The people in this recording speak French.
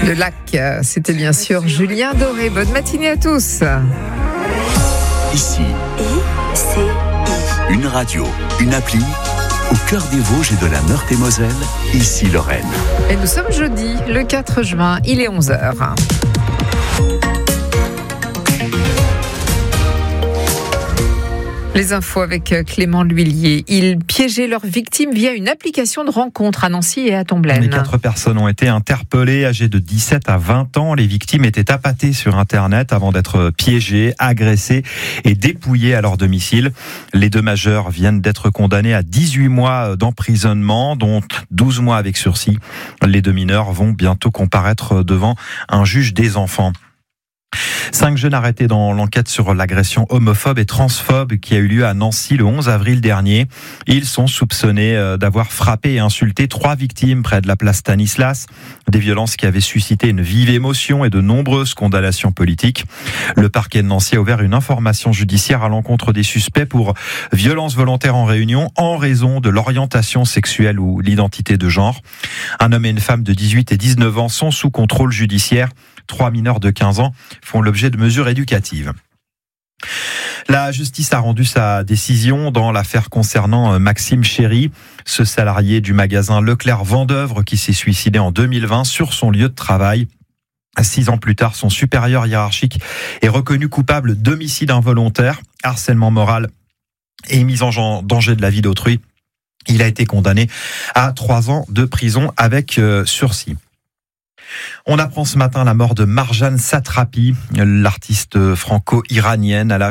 Le lac, c'était bien sûr Julien Doré. Bonne matinée à tous. Ici, une radio, une appli, au cœur des Vosges et de la Meurthe-et-Moselle, ici Lorraine. Et nous sommes jeudi, le 4 juin, il est 11h. Les infos avec Clément L'Huillier. Ils piégeaient leurs victimes via une application de rencontre à Nancy et à Tomblaine. Les 4 personnes ont été interpellées, âgées de 17 à 20 ans. Les victimes étaient appâtées sur Internet avant d'être piégées, agressées et dépouillées à leur domicile. Les 2 majeurs viennent d'être condamnés à 18 mois d'emprisonnement, dont 12 mois avec sursis. Les 2 mineurs vont bientôt comparaître devant un juge des enfants. 5 jeunes arrêtés dans l'enquête sur l'agression homophobe et transphobe qui a eu lieu à Nancy le 11 avril dernier. Ils sont soupçonnés d'avoir frappé et insulté 3 victimes près de la place Stanislas. Des violences qui avaient suscité une vive émotion et de nombreuses condamnations politiques. Le parquet de Nancy a ouvert une information judiciaire à l'encontre des suspects pour violences volontaires en réunion en raison de l'orientation sexuelle ou l'identité de genre. Un homme et une femme de 18 et 19 ans sont sous contrôle judiciaire. 3 mineurs de 15 ans font l'objet de mesures éducatives. La justice a rendu sa décision dans l'affaire concernant Maxime Chéry, ce salarié du magasin Leclerc Vendeuvre qui s'est suicidé en 2020 sur son lieu de travail. 6 ans plus tard, son supérieur hiérarchique est reconnu coupable d'homicide involontaire, harcèlement moral et mise en danger de la vie d'autrui. Il a été condamné à 3 ans de prison avec sursis. On apprend ce matin la mort de Marjane Satrapi, l'artiste franco-iranienne à l'âge